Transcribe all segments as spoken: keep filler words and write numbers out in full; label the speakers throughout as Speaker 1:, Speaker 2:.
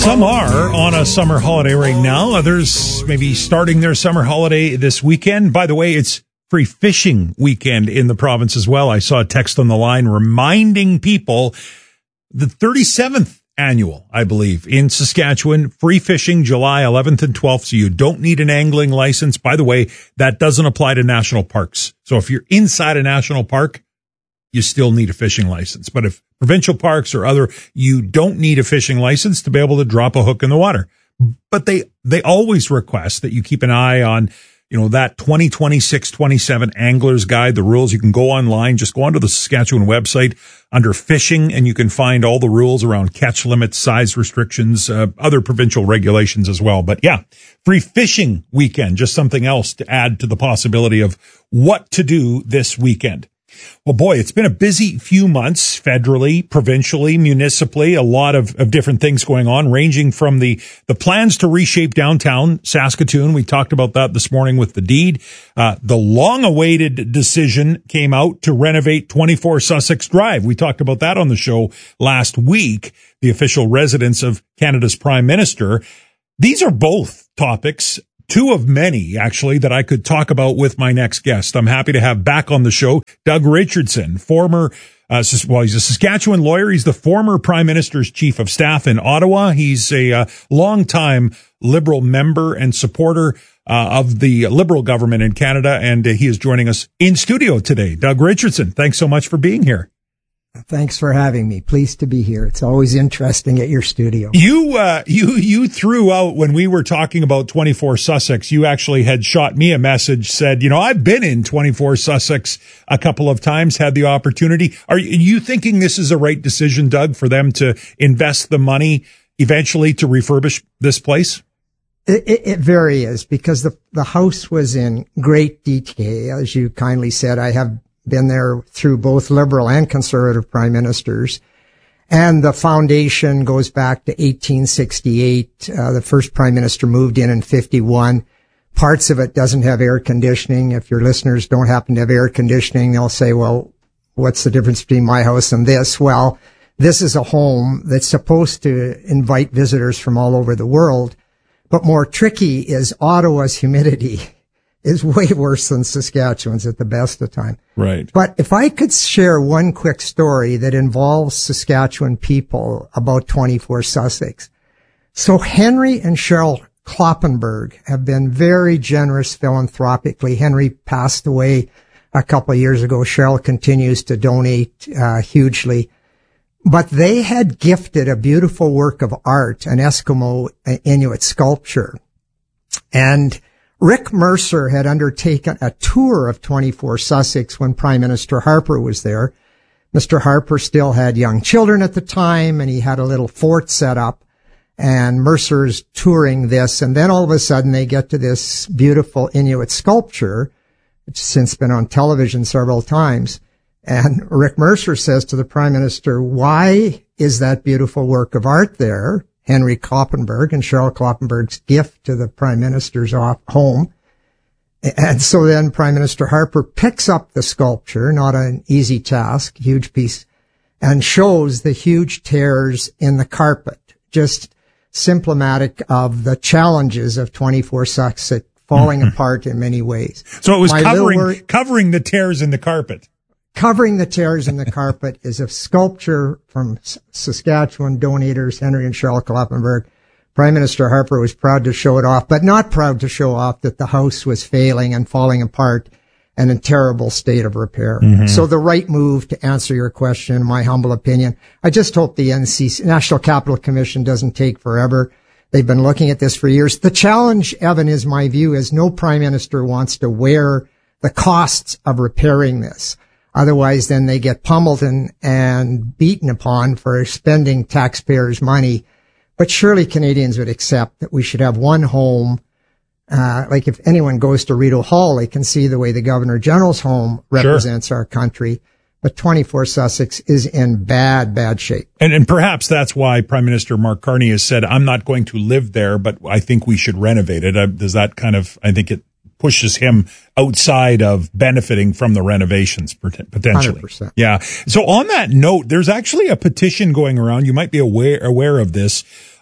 Speaker 1: Some are on a summer holiday right now. Others maybe starting their summer holiday this weekend. By the way, it's free fishing weekend in the province as well. I saw a text on the line reminding people the thirty-seventh annual, I believe, in Saskatchewan, free fishing July eleventh and twelfth. So you don't need an angling license. By the way, that doesn't apply to national parks. So if you're inside a national park, you still need a fishing license. But if provincial parks or other, you don't need a fishing license to be able to drop a hook in the water. But they, they always request that you keep an eye on, you know, that twenty twenty-six twenty-seven Angler's Guide, the rules. You can go online, just go onto the Saskatchewan website under fishing, and you can find all the rules around catch limits, size restrictions, uh, other provincial regulations as well. But yeah, free fishing weekend, just something else to add to the possibility of what to do this weekend. Well, boy, it's been a busy few months federally, provincially, municipally, a lot of, of different things going on, ranging from the, the plans to reshape downtown Saskatoon. We talked about that this morning with the deed. Uh, the long-awaited decision came out to renovate twenty-four Sussex Drive. We talked about that on the show last week, the official residence of Canada's Prime Minister. These are both topics, two of many, actually, that I could talk about with my next guest. I'm happy to have back on the show Doug Richardson, former, uh, well, he's a Saskatchewan lawyer. He's the former Prime Minister's Chief of Staff in Ottawa. He's a uh, longtime Liberal member and supporter uh, of the Liberal government in Canada, and uh, he is joining us in studio today. Doug Richardson, thanks so much for being here.
Speaker 2: Thanks for having me. Pleased to be here. It's always interesting at your studio.
Speaker 1: You, uh, you, you threw out when we were talking about twenty-four Sussex, you actually had shot me a message, said, you know, I've been in twenty-four Sussex a couple of times, had the opportunity. Are you thinking this is a right decision, Doug, for them to invest the money eventually to refurbish this place?
Speaker 2: It, it, it very is, because the, the house was in great detail. As you kindly said, I have been there through both Liberal and Conservative prime ministers. And the foundation goes back to eighteen sixty-eight. Uh, the first prime minister moved in in fifty-one. Parts of it doesn't have air conditioning. If your listeners don't happen to have air conditioning, they'll say, well, what's the difference between my house and this? Well, this is a home that's supposed to invite visitors from all over the world. But more tricky is Ottawa's humidity is way worse than Saskatchewan's at the best of time.
Speaker 1: Right.
Speaker 2: But if I could share one quick story that involves Saskatchewan people about twenty-four Sussex. So Henry and Cheryl Kloppenberg have been very generous philanthropically. Henry passed away a couple of years ago. Cheryl continues to donate uh, hugely. But they had gifted a beautiful work of art, an Eskimo Inuit sculpture. And Rick Mercer had undertaken a tour of twenty-four Sussex when Prime Minister Harper was there. Mister Harper still had young children at the time, and he had a little fort set up, and Mercer's touring this, and then all of a sudden they get to this beautiful Inuit sculpture, which has since been on television several times, and Rick Mercer says to the Prime Minister, why is that beautiful work of art there? Henry Kloppenberg and Cheryl Kloppenberg's gift to the Prime Minister's home. And so then Prime Minister Harper picks up the sculpture, not an easy task, huge piece, and shows the huge tears in the carpet, just symptomatic of the challenges of twenty-four Sussex falling mm-hmm. apart in many ways.
Speaker 1: So it was My covering, wor- covering the tears in the carpet.
Speaker 2: Covering the tears in the carpet is a sculpture from Saskatchewan donators, Henry and Cheryl Kloppenberg. Prime Minister Harper was proud to show it off, but not proud to show off that the house was failing and falling apart and in terrible state of repair. Mm-hmm. So the right move, to answer your question, in my humble opinion. I just hope the N C C, National Capital Commission, doesn't take forever. They've been looking at this for years. The challenge, Evan, is my view, is no prime minister wants to wear the costs of repairing this. Otherwise, then they get pummeled and, and beaten upon for spending taxpayers' money. But surely Canadians would accept that we should have one home. Uh, like if anyone goes to Rideau Hall, they can see the way the Governor General's home represents sure. our country. But twenty-four Sussex is in bad, bad shape.
Speaker 1: And, and perhaps that's why Prime Minister Mark Carney has said, I'm not going to live there, but I think we should renovate it. Uh, does that kind of, I think it pushes him outside of benefiting from the renovations potentially. one
Speaker 2: hundred percent.
Speaker 1: Yeah. So on that note, there's actually a petition going around. You might be aware, aware of this.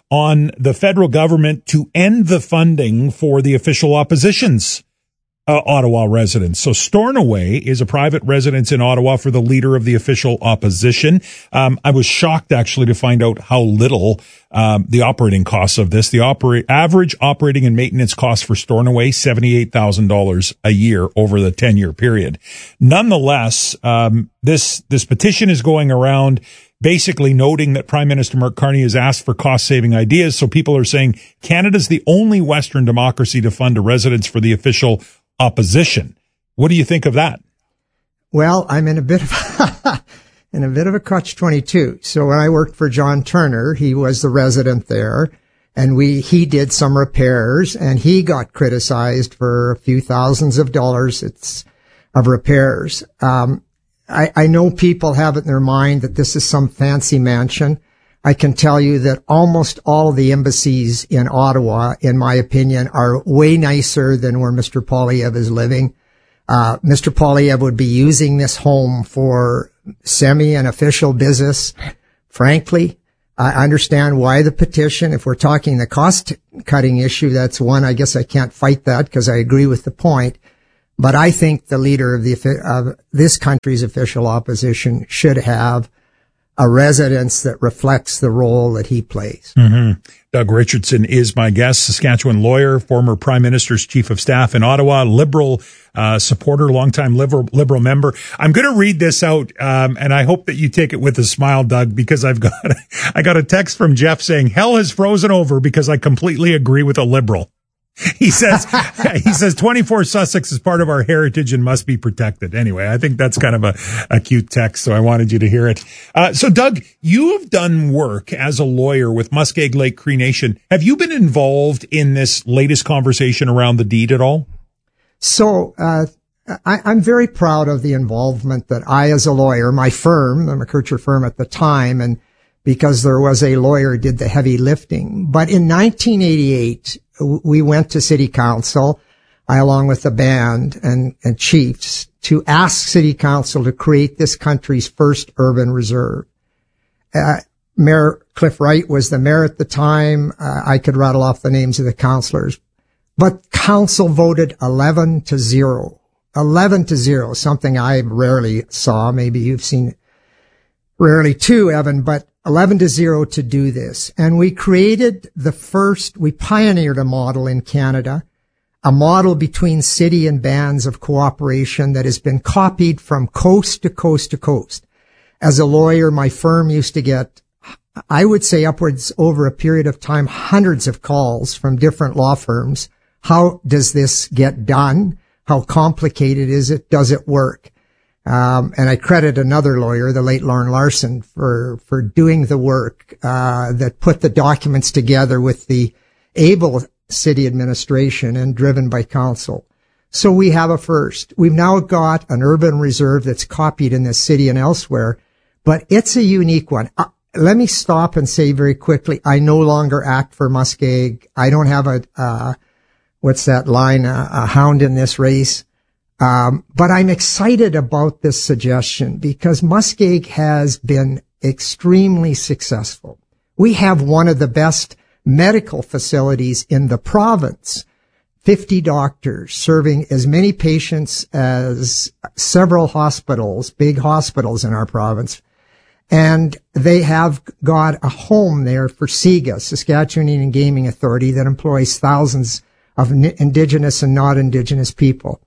Speaker 1: on the federal government to end the funding for the official opposition's Uh, Ottawa residents. So Stornoway is a private residence in Ottawa for the leader of the official opposition. Um, I was shocked actually to find out how little um, the operating costs of this. The operate average operating and maintenance costs for Stornoway seventy-eight thousand dollars a year over the ten-year period. Nonetheless, um, this this petition is going around, basically noting that Prime Minister Mark Carney has asked for cost-saving ideas. So people are saying Canada's the only Western democracy to fund a residence for the official opposition. What do you think of that?
Speaker 2: Well, I'm in a bit of a, in a bit of a catch twenty-two. So when I worked for John Turner, he was the resident there, and we he did some repairs, and he got criticized for a few thousands of dollars it's of repairs. Um, I, I know people have it in their mind that this is some fancy mansion. I can tell you that almost all of the embassies in Ottawa, in my opinion, are way nicer than where Mister Poilievre is living. Uh, Mister Poilievre would be using this home for semi and official business. Frankly, I understand why the petition. If we're talking the cost cutting issue, that's one. I guess I can't fight that because I agree with the point. But I think the leader of the, of this country's official opposition should have a residence that reflects the role that he plays.
Speaker 1: Mm-hmm. Doug Richardson is my guest, Saskatchewan lawyer, former Prime Minister's Chief of Staff in Ottawa, Liberal uh, supporter, longtime Liberal, Liberal member. I'm going to read this out, um, and I hope that you take it with a smile, Doug, because I've got I got a text from Jeff saying, hell has frozen over because I completely agree with a Liberal. He says, he says twenty-four Sussex is part of our heritage and must be protected. Anyway, I think that's kind of a, a cute text, so I wanted you to hear it. Uh, so Doug, you have done work as a lawyer with Muskeg Lake Cree Nation. Have you been involved in this latest conversation around the deed at all?
Speaker 2: So, uh, I, I'm very proud of the involvement that I, as a lawyer, my firm, the McKercher firm at the time, and because there was a lawyer did the heavy lifting. But in nineteen eighty-eight, we went to City Council, I along with the band and, and chiefs, to ask City Council to create this country's first urban reserve. Uh, Mayor Cliff Wright was the mayor at the time. Uh, I could rattle off the names of the councillors. But Council voted eleven to zero. eleven to zero, something I rarely saw. Maybe you've seen it rarely too, Evan, but eleven to zero to do this. And we created the first, we pioneered a model in Canada, a model between city and bands of cooperation that has been copied from coast to coast to coast. As a lawyer, my firm used to get, I would say upwards over a period of time, hundreds of calls from different law firms. How does this get done? How complicated is it? Does it work? Um, and I credit another lawyer, the late Lauren Larson, for, for doing the work, uh, that put the documents together with the able city administration and driven by council. So we have a first. We've now got an urban reserve that's copied in this city and elsewhere, but it's a unique one. Uh, let me stop and say very quickly, I no longer act for Muskeg. I don't have a, uh, what's that line, a, a hound in this race. Um, but I'm excited about this suggestion because Muskeg has been extremely successful. We have one of the best medical facilities in the province, fifty doctors serving as many patients as several hospitals, big hospitals in our province. And they have got a home there for SIGA, Saskatchewan Indian Gaming Authority, that employs thousands of Indigenous and not Indigenous people.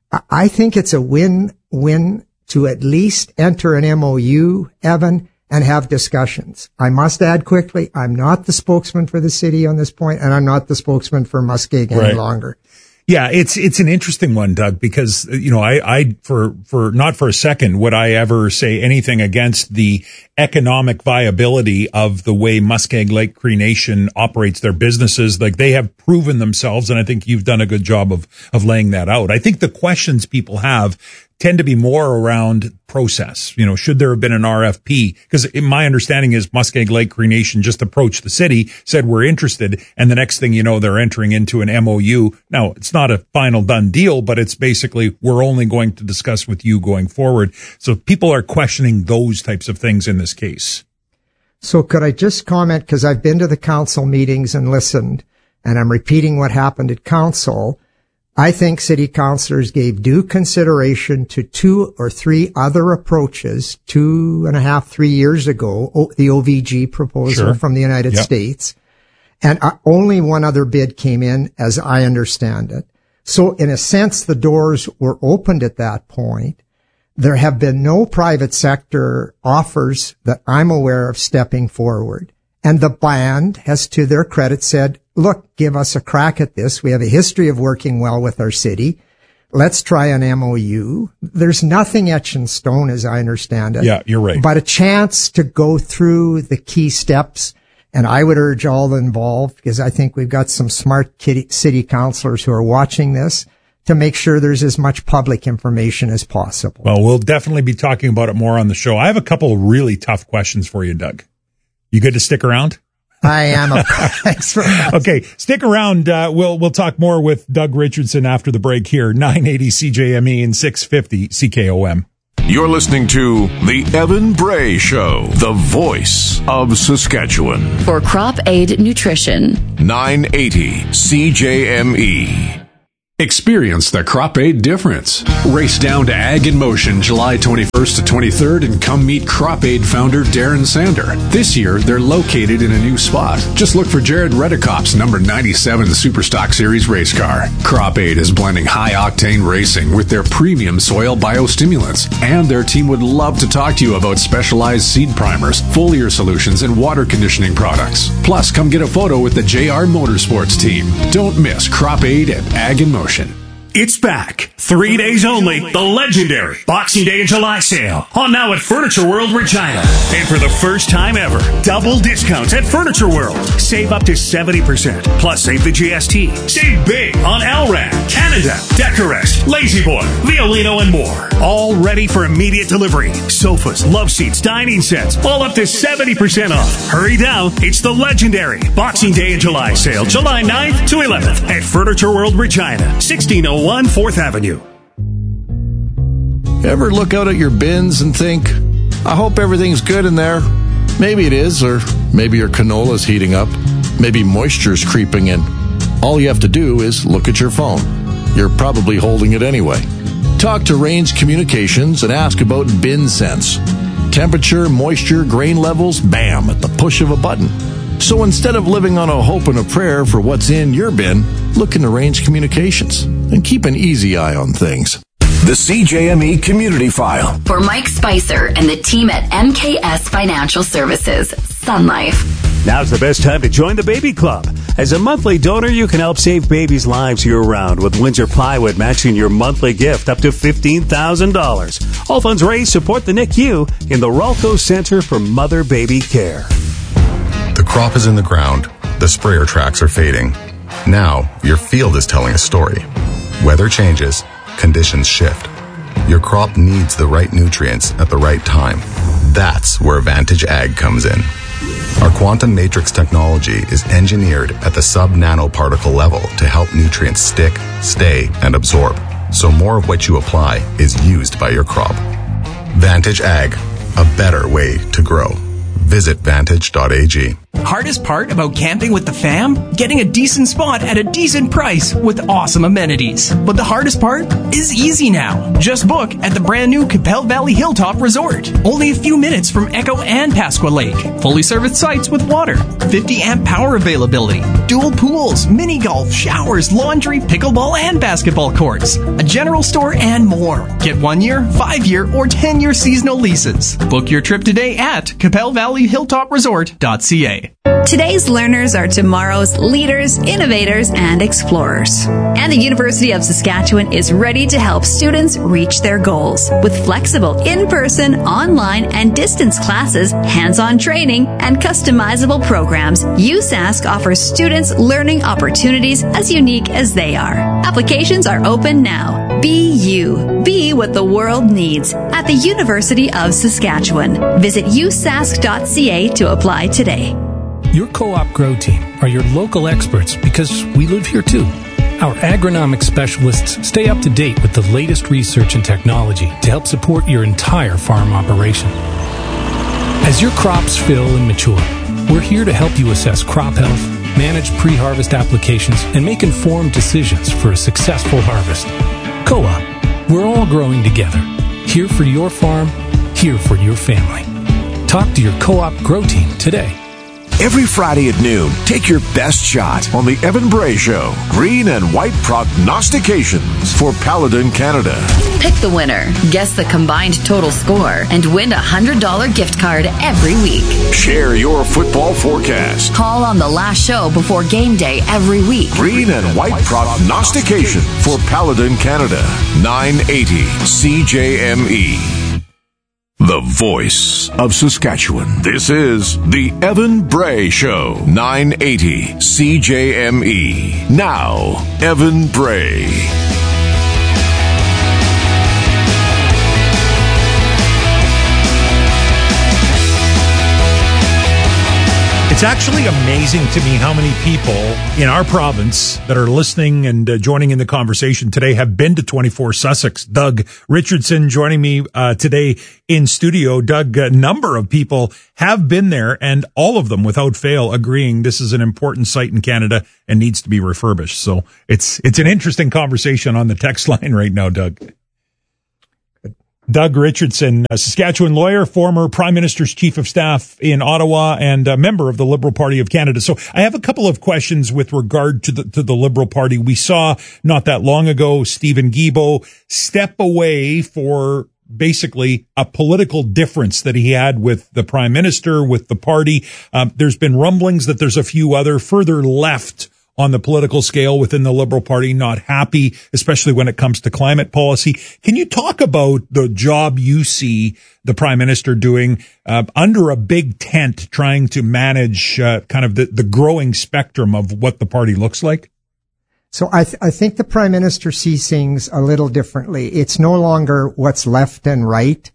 Speaker 2: I think it's a win-win to at least enter an M O U, Evan, and have discussions. I must add quickly, I'm not the spokesman for the city on this point, and I'm not the spokesman for Muskeg any
Speaker 1: right.
Speaker 2: longer.
Speaker 1: Yeah, it's it's an interesting one, Doug, because, you know, I, I for for not for a second would I ever say anything against the economic viability of the way Muskeg Lake Cree Nation operates their businesses. Like, they have proven themselves, and I think you've done a good job of of laying that out. I think the questions people have tend to be more around process. You know, should there have been an R F P? Because my understanding is Muskeg Lake Cree Nation just approached the city, said we're interested, and the next thing you know, they're entering into an M O U. Now, it's not a final done deal, but it's basically we're only going to discuss with you going forward. So people are questioning those types of things in this case.
Speaker 2: So could I just comment, because I've been to the council meetings and listened, and I'm repeating what happened at council. I think city councilors gave due consideration to two or three other approaches two and a half, three years ago, o- the O V G proposal
Speaker 1: Sure.
Speaker 2: from the United
Speaker 1: Yep.
Speaker 2: States. And uh, only one other bid came in, as I understand it. So in a sense, the doors were opened at that point. There have been no private sector offers that I'm aware of stepping forward. And the band has, to their credit, said, look, give us a crack at this. We have a history of working well with our city. Let's try an M O U. There's nothing etched in stone, as I understand it.
Speaker 1: Yeah, you're right.
Speaker 2: But a chance to go through the key steps. And I would urge all the involved, because I think we've got some smart kitty, city councilors who are watching this, to make sure there's as much public information as possible.
Speaker 1: Well, we'll definitely be talking about it more on the show. I have a couple of really tough questions for you, Doug. You good to stick around?
Speaker 2: I am. A, thanks for that.
Speaker 1: Okay, stick around. Uh, we'll we'll talk more with Doug Richardson after the break here. nine eighty C J M E and six fifty C K O M.
Speaker 3: You're listening to The Evan Bray Show, the voice of Saskatchewan.
Speaker 4: For Crop Aid Nutrition.
Speaker 3: nine eighty C J M E.
Speaker 5: Experience the Crop Aid difference. Race down to Ag in Motion July twenty-first to twenty-third and come meet Crop Aid founder Darren Sander. This year, they're located in a new spot. Just look for Jared Redekop's number ninety-seven Superstock Series race car. Crop Aid is blending high-octane racing with their premium soil biostimulants, and their team would love to talk to you about specialized seed primers, foliar solutions, and water conditioning products. Plus, come get a photo with the J R Motorsports team. Don't miss Crop Aid at Ag in Motion.
Speaker 6: It's back. Three days only. The legendary Boxing Day and July sale. On now at Furniture World Regina. And for the first time ever, double discounts at Furniture World. Save up to seventy percent. Plus save the G S T. Save big on L R A D, Canada, Decorest, Lazy Boy, Violino, and more. All ready for immediate delivery. Sofas, love seats, dining sets. All up to seventy percent off. Hurry down. It's the legendary Boxing Day and July sale. July ninth to eleventh at Furniture World Regina. sixteen oh one fourth Avenue.
Speaker 7: Ever look out at your bins and think, I hope everything's good in there? Maybe it is, or maybe your canola's heating up. Maybe moisture's creeping in. All you have to do is look at your phone. You're probably holding it anyway. Talk to Range Communications and ask about Bin Sense. Temperature, moisture, grain levels, bam, at the push of a button. So instead of living on a hope and a prayer for what's in your bin, look into Range Communications and keep an easy eye on things.
Speaker 3: The C J M E Community File.
Speaker 4: For Mike Spicer and the team at M K S Financial Services, Sun Life.
Speaker 8: Now's the best time to join the Baby Club. As a monthly donor, you can help save babies' lives year-round with Windsor Plywood matching your monthly gift up to fifteen thousand dollars. All funds raised support the N I C U in the Ralco Center for Mother-Baby Care.
Speaker 9: The crop is in the ground. The sprayer tracks are fading. Now, your field is telling a story. Weather changes. Conditions shift. Your crop needs the right nutrients at the right time. That's where Vantage Ag comes in. Our quantum matrix technology is engineered at the sub-nanoparticle level to help nutrients stick, stay, and absorb, so more of what you apply is used by your crop. Vantage Ag, a better way to grow. Visit vantage dot a g.
Speaker 10: Hardest part about camping with the fam? Getting a decent spot at a decent price with awesome amenities. But the hardest part is easy now. Just book at the brand new Capel Valley Hilltop Resort. Only a few minutes from Echo and Pasqua Lake. Fully serviced sites with water. fifty amp power availability. Dual pools, mini golf, showers, laundry, pickleball, and basketball courts. A general store and more. Get one year, five year, or ten year seasonal leases. Book your trip today at capel valley hilltop resort dot c a.
Speaker 11: Today's learners are tomorrow's leaders, innovators, and explorers. And the University of Saskatchewan is ready to help students reach their goals. With flexible in-person, online, and distance classes, hands-on training, and customizable programs, U S A S C offers students learning opportunities as unique as they are. Applications are open now. Be you. Be what the world needs at the University of Saskatchewan. Visit u s a s c dot c a to apply today.
Speaker 12: Your Co-op Grow team are your local experts because we live here too. Our agronomic specialists stay up to date with the latest research and technology to help support your entire farm operation. As your crops fill and mature, we're here to help you assess crop health, manage pre-harvest applications, and make informed decisions for a successful harvest. Co-op, we're all growing together. Here for your farm, here for your family. Talk to your Co-op Grow Team today.
Speaker 3: Every Friday at noon, take your best shot on the Evan Bray Show. Green and white prognostications for Paladin Canada.
Speaker 4: Pick the winner, guess the combined total score, and win a one hundred dollars gift card every week.
Speaker 3: Share your football forecast.
Speaker 4: Call on the last show before game day every week.
Speaker 3: Green and white prognostication for Paladin Canada. nine eighty C J M E. The voice of Saskatchewan. This is the Evan Bray Show. nine eighty C J M E. Now, Evan Bray.
Speaker 1: It's actually amazing to me how many people in our province that are listening and uh, joining in the conversation today have been to twenty-four Sussex. Doug Richardson joining me uh, today in studio. Doug, a number of people have been there, and all of them, without fail, agreeing this is an important site in Canada and needs to be refurbished. So it's it's an interesting conversation on the text line right now, Doug. Doug Richardson, a Saskatchewan lawyer, former Prime Minister's Chief of Staff in Ottawa, and a member of the Liberal Party of Canada. So I have a couple of questions with regard to the to the Liberal Party. We saw not that long ago Stephen Guilbeault step away for basically a political difference that he had with the Prime Minister, with the party. Um, there's been rumblings that there's a few other further left on the political scale within the Liberal Party not happy, especially when it comes to climate policy. Can you talk about the job you see the Prime Minister doing uh, under a big tent, trying to manage uh, kind of the, the growing spectrum of what the party looks like?
Speaker 2: So I, th- I think the Prime Minister sees things a little differently. It's no longer what's left and right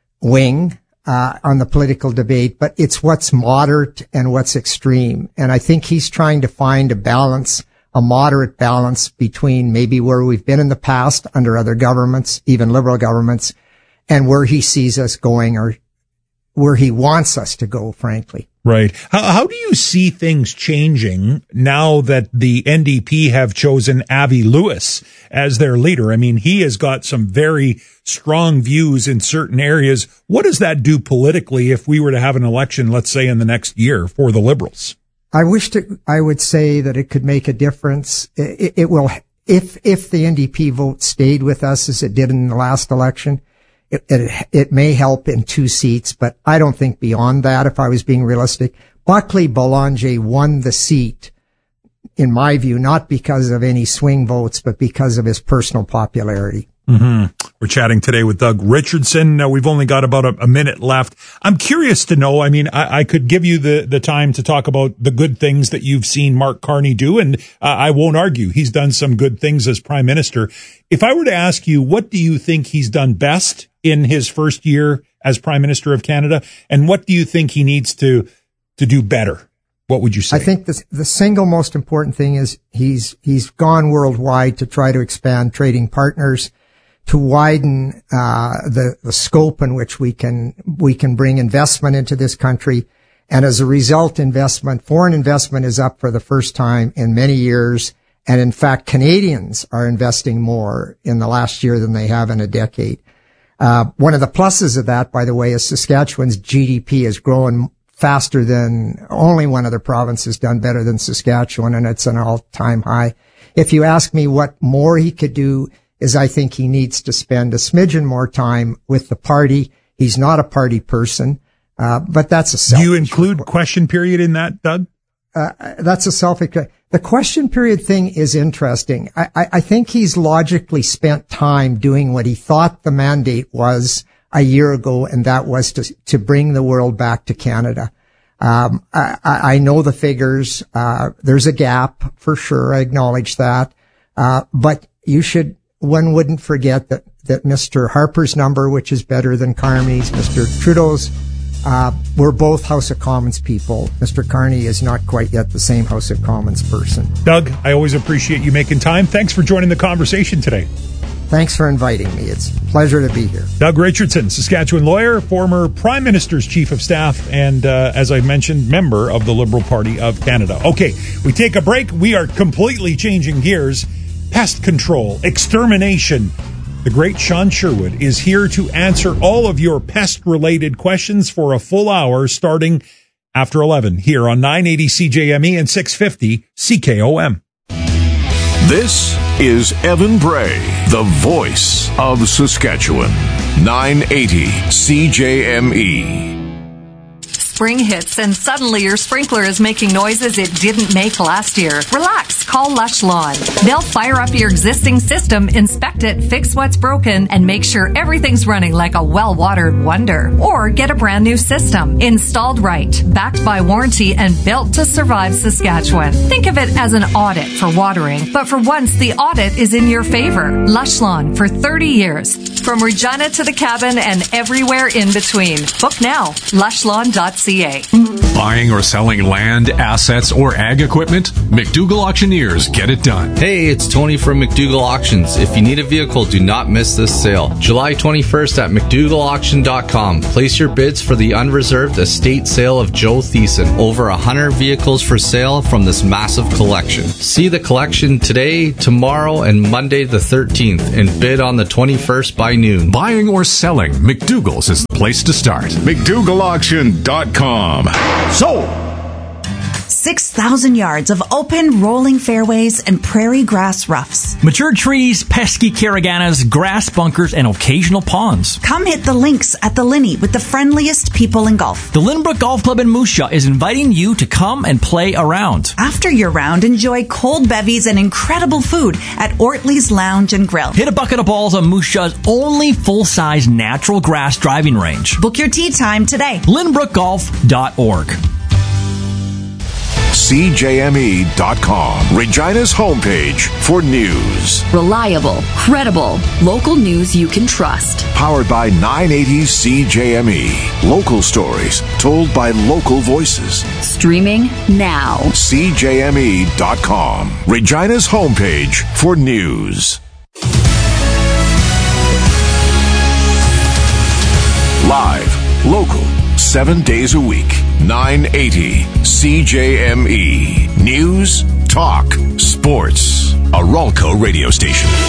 Speaker 2: wing Uh, on the political debate, but it's what's moderate and what's extreme. And I think he's trying to find a balance, a moderate balance between maybe where we've been in the past under other governments, even Liberal governments, and where he sees us going or where he wants us to go, frankly.
Speaker 1: Right. How, how do you see things changing now that the N D P have chosen Avi Lewis as their leader? I mean, he has got some very strong views in certain areas. What does that do politically if we were to have an election, let's say, in the next year for the Liberals?
Speaker 2: I wish to, I would say that it could make a difference. It, it will, if, if the N D P vote stayed with us as it did in the last election, It, it, it may help in two seats, but I don't think beyond that, if I was being realistic. Buckley Boulanger won the seat, in my view, not because of any swing votes, but because of his personal popularity.
Speaker 1: Mm-hmm. We're chatting today with Doug Richardson. Now, we've only got about a, a minute left. I'm curious to know, I mean, I, I could give you the, the time to talk about the good things that you've seen Mark Carney do, and uh, I won't argue. He's done some good things as Prime Minister. If I were to ask you, what do you think he's done best in his first year as Prime Minister of Canada, and what do you think he needs to to do better? What would you say?
Speaker 2: I think the the single most important thing is he's he's gone worldwide to try to expand trading partners, to widen uh the the scope in which we can we can bring investment into this country, and as a result, investment foreign investment is up for the first time in many years, and in fact, Canadians are investing more in the last year than they have in a decade. Uh, one of the pluses of that, by the way, is Saskatchewan's G D P is growing faster than only one other province has done better than Saskatchewan, and it's an all-time high. If you ask me what more he could do, is I think he needs to spend a smidgen more time with the party. He's not a party person, uh, but that's a selfish.
Speaker 1: Do you include question period in that, Doug?
Speaker 2: Uh, that's a selfish. The question period thing is interesting. I, I, I think he's logically spent time doing what he thought the mandate was a year ago, and that was to to bring the world back to Canada. Um, I, I know the figures. Uh, there's a gap for sure. I acknowledge that. Uh, but you should. One wouldn't forget that that Mister Harper's number, which is better than Carney's, Mister Trudeau's. Uh, we're both House of Commons people. Mister Carney is not quite yet the same House of Commons person.
Speaker 1: Doug, I always appreciate you making time. Thanks for joining the conversation today.
Speaker 2: Thanks for inviting me. It's a pleasure to be here.
Speaker 1: Doug Richardson, Saskatchewan lawyer, former Prime Minister's Chief of Staff, and uh, as I mentioned, member of the Liberal Party of Canada. Okay, we take a break. We are completely changing gears. Pest control, extermination. The great Sean Sherwood is here to answer all of your pest-related questions for a full hour starting after eleven here on nine eighty C J M E and six fifty C K O M.
Speaker 3: This is Evan Bray, the voice of Saskatchewan. nine eighty C J M E.
Speaker 13: Spring hits and suddenly your sprinkler is making noises it didn't make last year. Relax, call Lush Lawn. They'll fire up your existing system, inspect it, fix what's broken, and make sure everything's running like a well-watered wonder. Or get a brand new system, installed right, backed by warranty, and built to survive Saskatchewan. Think of it as an audit for watering, but for once the audit is in your favor. Lush Lawn for thirty years. From Regina to the cabin and everywhere in between. Book now, lush lawn dot c a.
Speaker 5: Buying or selling land, assets, or ag equipment? McDougall Auctioneers get it done.
Speaker 14: Hey, it's Tony from McDougall Auctions. If you need a vehicle, do not miss this sale. July twenty-first at mcdougall auction dot com. Place your bids for the unreserved estate sale of Joe Thiessen. Over one hundred vehicles for sale from this massive collection. See the collection today, tomorrow, and Monday the thirteenth, and bid on the twenty-first by noon.
Speaker 5: Buying or selling, McDougall's is the place to start.
Speaker 3: mcdougall auction dot com.
Speaker 15: So, six thousand yards of open, rolling fairways and prairie grass roughs.
Speaker 10: Mature trees, pesky caraganas, grass bunkers, and occasional ponds.
Speaker 15: Come hit the links at the Linney with the friendliest people in golf.
Speaker 10: The Lynbrook Golf Club in Moose Jaw is inviting you to come and play around.
Speaker 15: After your round, enjoy cold bevies and incredible food at Ortley's Lounge and Grill.
Speaker 10: Hit a bucket of balls on Moose Jaw's only full-size natural grass driving range.
Speaker 15: Book your tee time today.
Speaker 10: lynbrook golf dot org.
Speaker 3: C J M E dot com, Regina's homepage for news.
Speaker 4: Reliable, credible, local news you can trust.
Speaker 3: Powered by nine eighty C J M E. Local stories told by local voices.
Speaker 4: Streaming now.
Speaker 3: C J M E dot com, Regina's homepage for news. Live, local, seven days a week. nine eighty C J M E. News, talk, sports. A Ralco radio station.